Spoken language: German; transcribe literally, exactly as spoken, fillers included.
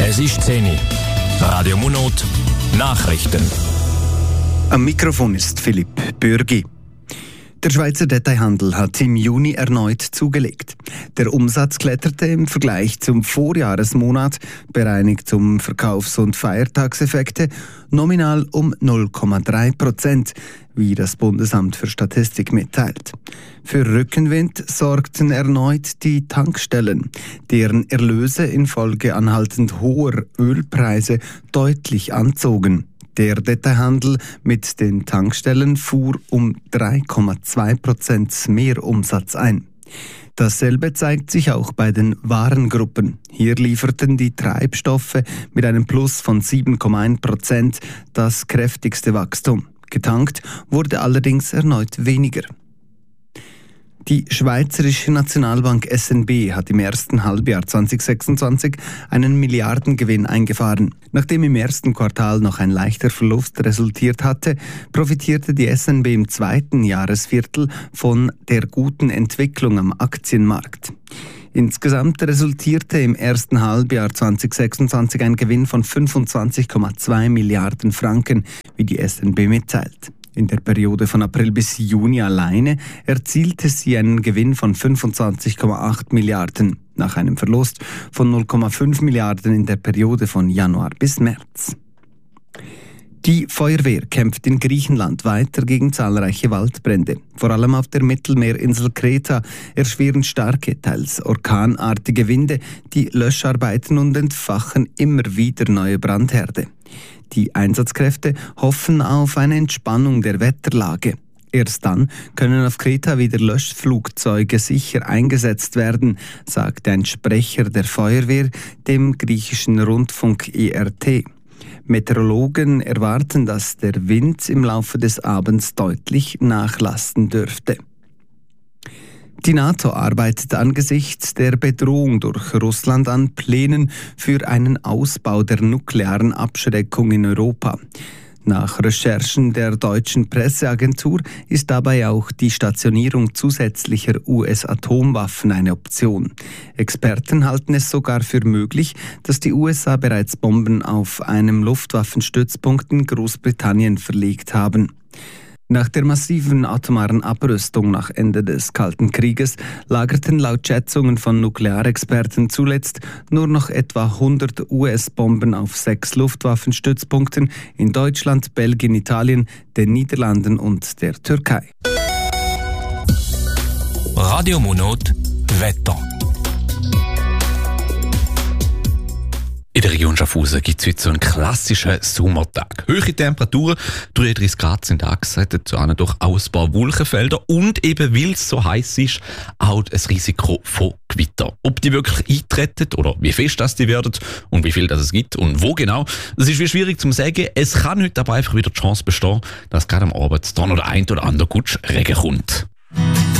Es ist zehn Uhr. Radio Munot, Nachrichten. Am Mikrofon ist Philipp Bürgi. Der Schweizer Detailhandel hat im Juni erneut zugelegt. Der Umsatz kletterte im Vergleich zum Vorjahresmonat, bereinigt um Verkaufs- und Feiertagseffekte, nominal um null Komma drei Prozent, wie das Bundesamt für Statistik mitteilt. Für Rückenwind sorgten erneut die Tankstellen, deren Erlöse infolge anhaltend hoher Ölpreise deutlich anzogen. Der Detailhandel mit den Tankstellen fuhr um drei Komma zwei Prozent mehr Umsatz ein. Dasselbe zeigt sich auch bei den Warengruppen. Hier lieferten die Treibstoffe mit einem Plus von sieben Komma eins Prozent das kräftigste Wachstum. Getankt wurde allerdings erneut weniger. Die Schweizerische Nationalbank S N B hat im ersten Halbjahr zwanzig sechsundzwanzig einen Milliardengewinn eingefahren. Nachdem im ersten Quartal noch ein leichter Verlust resultiert hatte, profitierte die S N B im zweiten Jahresviertel von der guten Entwicklung am Aktienmarkt. Insgesamt resultierte im ersten Halbjahr zwanzig sechsundzwanzig ein Gewinn von fünfundzwanzig Komma zwei Milliarden Franken, wie die S N B mitteilt. In der Periode von April bis Juni alleine erzielte sie einen Gewinn von fünfundzwanzig Komma acht Milliarden, nach einem Verlust von null Komma fünf Milliarden in der Periode von Januar bis März. Die Feuerwehr kämpft in Griechenland weiter gegen zahlreiche Waldbrände. Vor allem auf der Mittelmeerinsel Kreta erschweren starke, teils orkanartige Winde die Löscharbeiten und entfachen immer wieder neue Brandherde. Die Einsatzkräfte hoffen auf eine Entspannung der Wetterlage. Erst dann können auf Kreta wieder Löschflugzeuge sicher eingesetzt werden, sagte ein Sprecher der Feuerwehr dem griechischen Rundfunk E R T. Meteorologen erwarten, dass der Wind im Laufe des Abends deutlich nachlassen dürfte. Die NATO arbeitet angesichts der Bedrohung durch Russland an Plänen für einen Ausbau der nuklearen Abschreckung in Europa. Nach Recherchen der deutschen Presseagentur ist dabei auch die Stationierung zusätzlicher U S-Atomwaffen eine Option. Experten halten es sogar für möglich, dass die U S A bereits Bomben auf einem Luftwaffenstützpunkt in Großbritannien verlegt haben. Nach der massiven atomaren Abrüstung nach Ende des Kalten Krieges lagerten laut Schätzungen von Nuklearexperten zuletzt nur noch etwa hundert U S-Bomben auf sechs Luftwaffenstützpunkten in Deutschland, Belgien, Italien, den Niederlanden und der Türkei. Radio Munot, Wetter. In der Region Schaffhausen gibt es heute so einen klassischen Sommertag. Hohe Temperaturen, dreiunddreißig Grad sind angesagt, dazu durch auch ein paar Wolkenfelder und eben, weil es so heiß ist, auch das Risiko von Gewitter. Ob die wirklich eintreten oder wie fest das die werden und wie viel das es gibt und wo genau, das ist wie schwierig zu sagen. Es kann heute aber einfach wieder die Chance bestehen, dass gerade am Abend dann oder ein oder andere Gutsch Regen kommt.